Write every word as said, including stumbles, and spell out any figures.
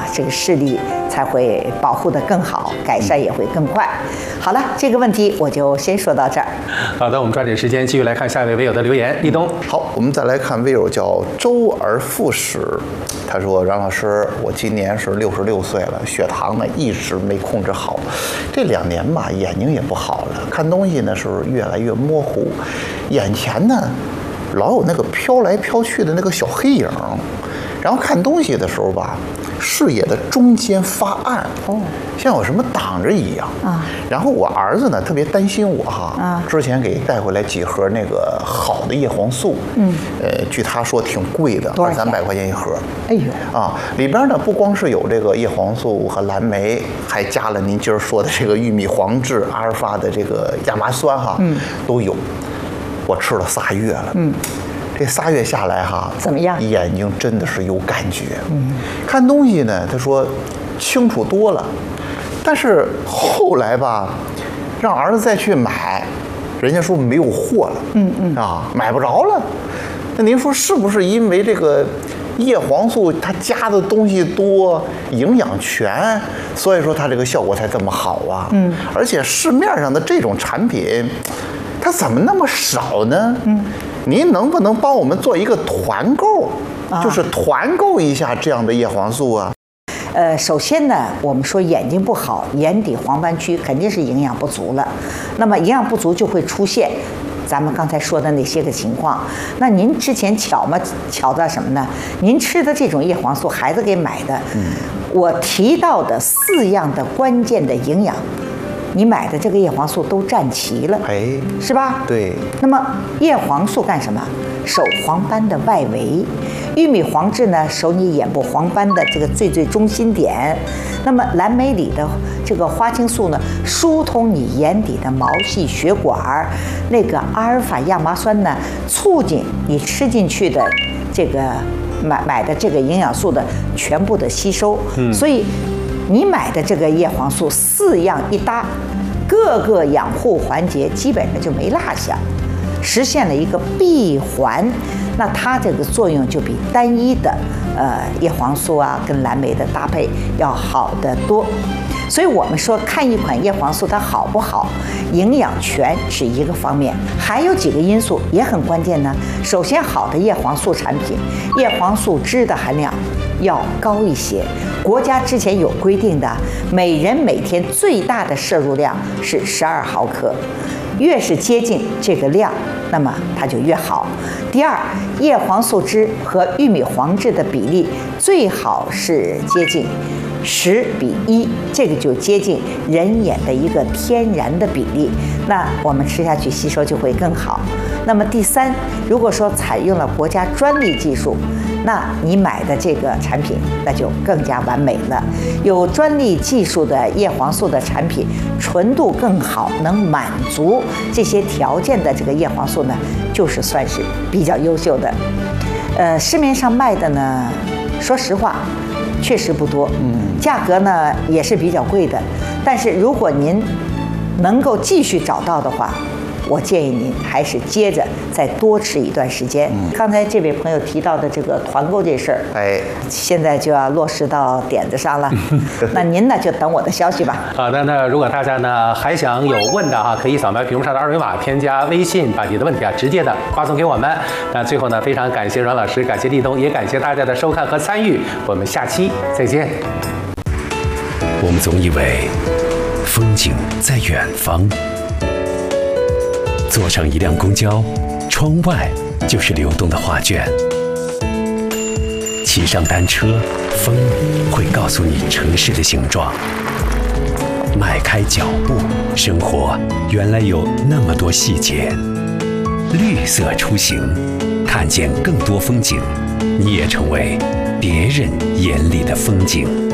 这个视力才会保护得更好，改善也会更快。好了，这个问题我就先说到这儿。 好的，我们抓紧时间继续来看下一位微友的留言。立冬， 好，我们再来看微友叫周而复始，他说：“阮老师，我今年是六十六岁了，血糖呢一直没控制好，这两年吧眼睛也不好了，看东西呢是越来越模糊，眼前呢老有那个飘来飘去的那个小黑影，然后看东西的时候吧，视野的中间发暗，哦，像有什么挡着一样啊。然后我儿子呢特别担心我哈，啊，之前给带回来几盒那个好的叶黄素，嗯，呃，据他说挺贵的，二三百块钱一盒。哎呦，啊，里边呢不光是有这个叶黄素和蓝莓，还加了您今儿说的这个玉米黄质、阿尔法的这个亚麻酸哈，嗯，都有。我吃了仨月了，嗯。这仨月下来哈， 怎么样？ 眼睛真的是有感觉，嗯，看东西呢，他说清楚多了，但是后来吧，让儿子再去买，人家说没有货了，嗯嗯啊，买不着了。那您说是不是因为这个叶黄素它加的东西多，营养全，所以说它这个效果才这么好啊？嗯，而且市面上的这种产品，它怎么那么少呢？嗯。您能不能帮我们做一个团购，啊、就是团购一下这样的叶黄素啊？ 呃，首先呢，我们说眼睛不好，眼底黄斑区肯定是营养不足了。那么营养不足就会出现咱们刚才说的那些个情况。那您之前巧吗？巧到什么呢？您吃的这种叶黄素，孩子给买的，嗯，我提到的四样的关键的营养。你买的这个叶黄素都占齐了，哎，是吧？ 对。 那么叶黄素干什么？守黄斑的外围。玉米黄质呢，守你眼部黄斑的这个最最中心点。那么蓝莓里的这个花青素呢，疏通你眼底的毛细血管。那个阿尔法亚麻酸呢，促进你吃进去的这个买买的这个营养素的全部的吸收。嗯，所以。你买的这个叶黄素四样一搭，各个养护环节基本上就没落下，实现了一个闭环。那它这个作用就比单一的呃叶黄素啊跟蓝莓的搭配要好得多。所以我们说看一款叶黄素它好不好，营养全是一个方面，还有几个因素也很关键呢。首先，好的叶黄素产品，叶黄素脂的含量要高一些。国家之前有规定的，每人每天最大的摄入量是十二毫克，越是接近这个量，那么它就越好。第二，叶黄素脂和玉米黄质的比例最好是接近十比一，这个就接近人眼的一个天然的比例，那我们吃下去吸收就会更好。那么第三，如果说采用了国家专利技术，那你买的这个产品那就更加完美了。有专利技术的叶黄素的产品，纯度更好，能满足这些条件的这个叶黄素呢，就是算是比较优秀的。呃，市面上卖的呢，说实话，确实不多，嗯，价格呢也是比较贵的。但是如果您能够继续找到的话，我建议您还是接着再多吃一段时间。嗯、刚才这位朋友提到的这个团购这事儿，哎，现在就要落实到点子上了。那您呢就等我的消息吧。 好的，那如果大家呢还想有问的哈，可以扫描屏幕上的二维码，添加微信，把你的问题啊直接的发送给我们。那最后呢，非常感谢阮老师，感谢立冬，也感谢大家的收看和参与。我们下期再见。 我们总以为风景在远方。坐上一辆公交，窗外就是流动的画卷；骑上单车，风会告诉你城市的形状。迈开脚步，生活原来有那么多细节。绿色出行，看见更多风景，你也成为别人眼里的风景。